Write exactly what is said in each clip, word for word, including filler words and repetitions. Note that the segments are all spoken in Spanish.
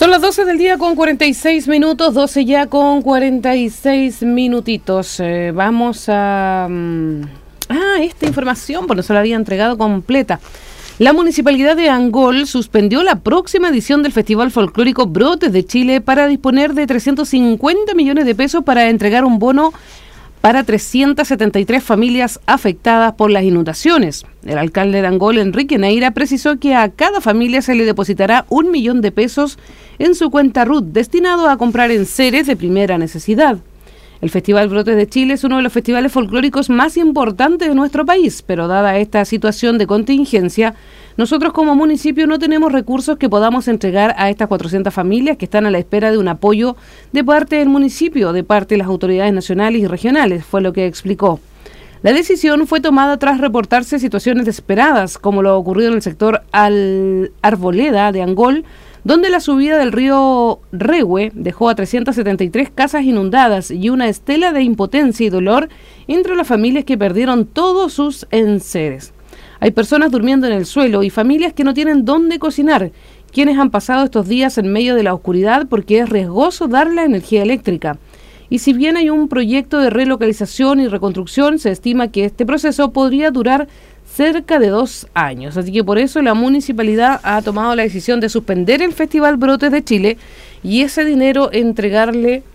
Son las doce del día con cuarenta y seis minutos, doce ya con cuarenta y seis minutitos. Eh, vamos a... Um, ah, esta información, pues no se la había entregado completa. La Municipalidad de Angol suspendió la próxima edición del Festival Folclórico Brotes de Chile para disponer de trescientos cincuenta millones de pesos para entregar un bono para trescientas setenta y tres familias afectadas por las inundaciones. El alcalde de Angol, Enrique Neira, precisó que a cada familia se le depositará un millón de pesos en su cuenta R U T, destinado a comprar enseres de primera necesidad. El Festival Brotes de Chile es uno de los festivales folclóricos más importantes de nuestro país, pero dada esta situación de contingencia, nosotros como municipio no tenemos recursos que podamos entregar a estas cuatrocientas familias que están a la espera de un apoyo de parte del municipio, de parte de las autoridades nacionales y regionales, fue lo que explicó. La decisión fue tomada tras reportarse situaciones desesperadas, como lo ocurrido en el sector Al Arboleda de Angol, donde la subida del río Rehue dejó a trescientas setenta y tres casas inundadas y una estela de impotencia y dolor entre las familias que perdieron todos sus enseres. Hay personas durmiendo en el suelo y familias que no tienen dónde cocinar, quienes han pasado estos días en medio de la oscuridad porque es riesgoso dar la energía eléctrica. Y si bien hay un proyecto de relocalización y reconstrucción, se estima que este proceso podría durar cerca de dos años. Así que por eso la municipalidad ha tomado la decisión de suspender el Festival Brotes de Chile y ese dinero entregarle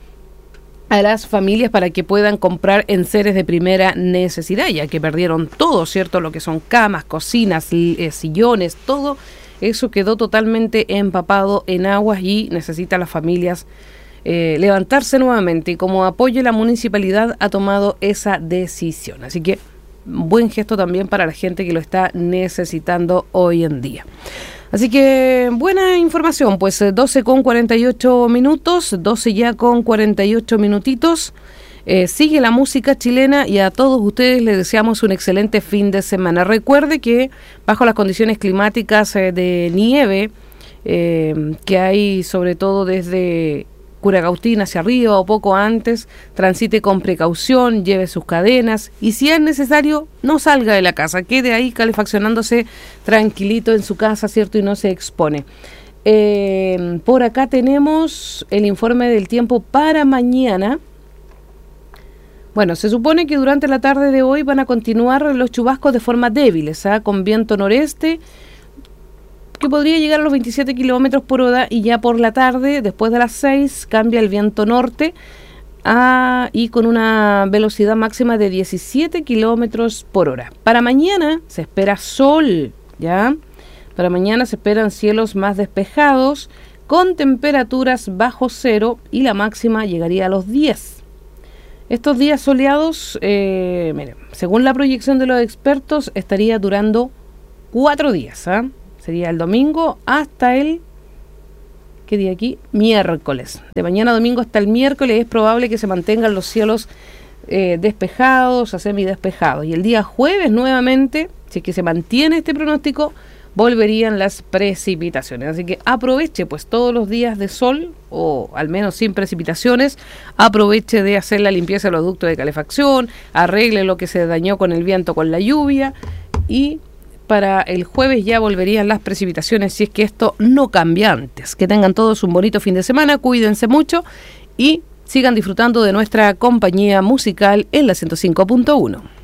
a las familias para que puedan comprar enseres de primera necesidad, ya que perdieron todo, ¿cierto? Lo que son camas, cocinas, eh, sillones, todo eso quedó totalmente empapado en aguas y necesitan las familias eh, levantarse nuevamente. Y como apoyo, la municipalidad ha tomado esa decisión. Así que buen gesto también para la gente que lo está necesitando hoy en día. Así que buena información, pues doce con cuarenta y ocho minutos, doce ya con cuarenta y ocho minutitos. Eh, sigue la música chilena y a todos ustedes les deseamos un excelente fin de semana. Recuerde que bajo las condiciones climáticas eh, de nieve eh, que hay sobre todo desde Curacautín hacia arriba o poco antes, transite con precaución, lleve sus cadenas y si es necesario no salga de la casa, quede ahí calefaccionándose tranquilito en su casa, ¿cierto? Y no se expone. Eh, por acá tenemos el informe del tiempo para mañana. Bueno, se supone que durante la tarde de hoy van a continuar los chubascos de forma débiles, ¿eh? Con viento noreste que podría llegar a los veintisiete kilómetros por hora y ya por la tarde, después de las seis, cambia el viento norte a, y con una velocidad máxima de diecisiete kilómetros por hora. Para mañana se espera sol, ¿ya? Para mañana se esperan cielos más despejados con temperaturas bajo cero y la máxima llegaría a los diez. Estos días soleados, eh, miren, según la proyección de los expertos, estaría durando cuatro días, ¿ah? ¿eh? Sería el domingo hasta el, ¿qué día aquí? Miércoles. De mañana a domingo hasta el miércoles es probable que se mantengan los cielos eh, despejados a semidespejados. Y el día jueves nuevamente, si es que se mantiene este pronóstico, volverían las precipitaciones. Así que aproveche pues todos los días de sol, o al menos sin precipitaciones, aproveche de hacer la limpieza de los ductos de calefacción, arregle lo que se dañó con el viento, con la lluvia y para el jueves ya volverían las precipitaciones si es que esto no cambia antes. Que tengan todos un bonito fin de semana, cuídense mucho y sigan disfrutando de nuestra compañía musical en la ciento cinco punto uno.